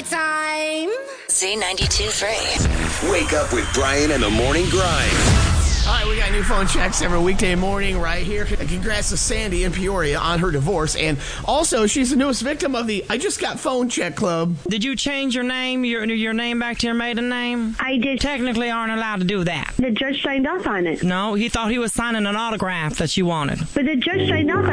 time. Z92.3. Wake up with Brian and the Morning Grind. All right, we got new phone checks every weekday morning right here. Congrats to Sandy in Peoria on her divorce. And also, she's the newest victim of the I Just Got Phone Check Club. Did you change your name, your name back to your maiden name? I did. Technically aren't allowed to do that. The judge signed off on it. No, he thought he was signing an autograph that you wanted. But the judge signed off.